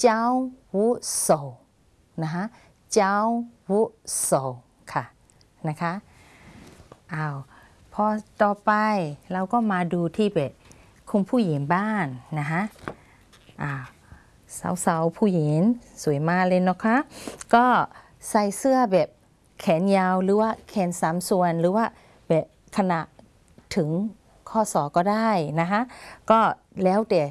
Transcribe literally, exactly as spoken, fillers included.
เจ้าวุโสนะคะเจ้าวุโสค่ะนะคะอ้าวพอต่อไปเราก็มาดูที่แบบคุณผู้หญิงบ้านนะคะอ้าวสาวๆผู้หญิงสวยมากเลยนะคะก็ใส่เสื้อแบบแขนยาวหรือว่าแขนสามส่วนหรือว่าแบบขนาดถึงข้อศอกก็ได้นะคะก็แล้วแต่